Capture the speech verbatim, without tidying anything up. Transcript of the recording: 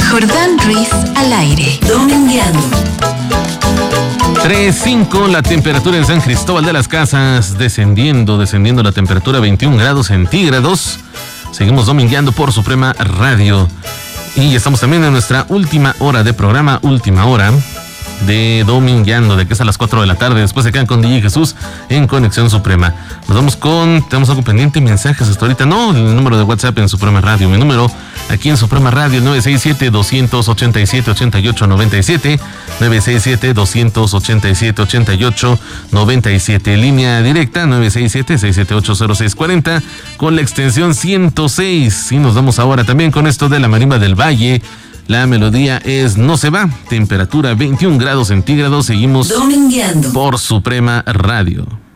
Jordán Ruiz al aire. Domingueando. tres cinco, la temperatura en San Cristóbal de las Casas, descendiendo, descendiendo la temperatura, veintiún grados centígrados. Seguimos domingueando por Suprema Radio. Y estamos también en nuestra última hora de programa, última hora de domingueando, de que es a las cuatro de la tarde. Después se quedan con D J Jesús en Conexión Suprema. Nos vamos con, tenemos algo pendiente, mensajes hasta ahorita. No, el número de WhatsApp en Suprema Radio. Mi número aquí en Suprema Radio, nueve seis siete, dos ocho siete, ocho ocho nueve siete, nueve seis siete, dos ocho siete, ocho ocho nueve siete. Línea directa, nueve seis siete, seis siete ocho, cero seis cuatro cero, con la extensión ciento seis. Y nos vamos ahora también con esto de la Marimba del Valle. La melodía es No se va, temperatura veintiún grados centígrados. Seguimos domingueando por Suprema Radio.